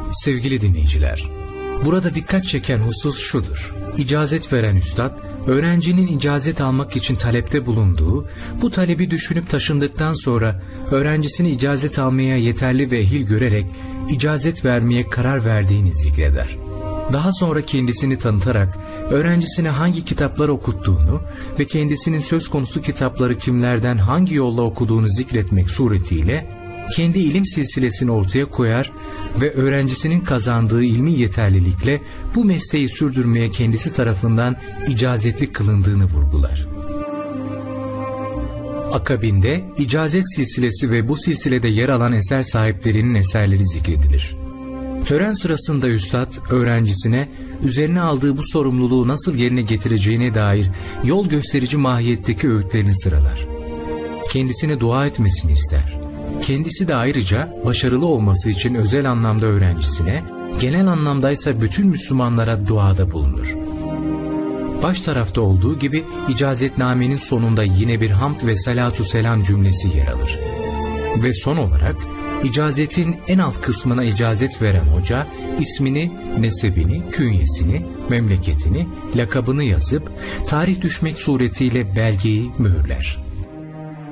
Sevgili dinleyiciler, burada dikkat çeken husus şudur. İcazet veren üstad, öğrencinin icazet almak için talepte bulunduğu, bu talebi düşünüp taşındıktan sonra öğrencisini icazet almaya yeterli ve ehil görerek icazet vermeye karar verdiğini zikreder. Daha sonra kendisini tanıtarak öğrencisine hangi kitaplar okuttuğunu ve kendisinin söz konusu kitapları kimlerden hangi yolla okuduğunu zikretmek suretiyle kendi ilim silsilesini ortaya koyar ve öğrencisinin kazandığı ilmi yeterlilikle bu mesleği sürdürmeye kendisi tarafından icazetli kılındığını vurgular. Akabinde icazet silsilesi ve bu silsilede yer alan eser sahiplerinin eserleri zikredilir. Tören sırasında üstad öğrencisine üzerine aldığı bu sorumluluğu nasıl yerine getireceğine dair yol gösterici mahiyetteki öğütlerini sıralar. Kendisine dua etmesini ister. Kendisi de ayrıca başarılı olması için özel anlamda öğrencisine, genel anlamdaysa bütün Müslümanlara duada bulunur. Baş tarafta olduğu gibi icazetnamenin sonunda yine bir hamd ve salatu selam cümlesi yer alır. Ve son olarak icazetin en alt kısmına icazet veren hoca ismini, nesebini, künyesini, memleketini, lakabını yazıp tarih düşmek suretiyle belgeyi mühürler.